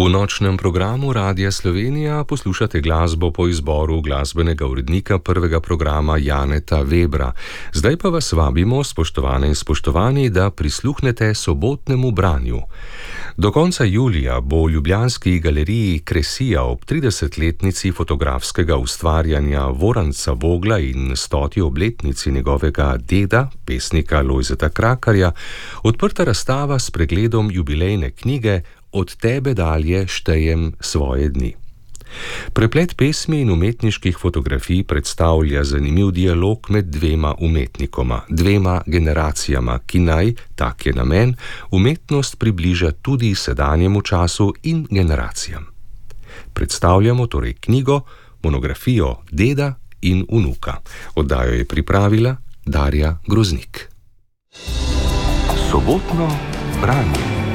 V nočnem programu Radia Slovenija poslušate glasbo po izboru glasbenega urednika prvega programa Janeta Webra. Zdaj pa vas vabimo, spoštovane in spoštovani, da prisluhnete sobotnemu branju. Do konca julija bo v ljubljanski galeriji Kresija ob 30-letnici fotografskega ustvarjanja Voranca Vogla in 100. obletnici njegovega deda, pesnika Lojzeta Krakarja, odprta razstava s pregledom jubilejne knjige Od tebe dalje štejem svoje dni. Preplet pesmi in umetniških fotografij predstavlja zanimiv dialog med dvema umetnikoma, dvema generacijama, ki naj, tak je namen, umetnost približa tudi sedanjemu času in generacijam. Predstavljamo torej knjigo, monografijo deda in vnuka. Oddajo je pripravila Darja Groznik. Sobotno branje.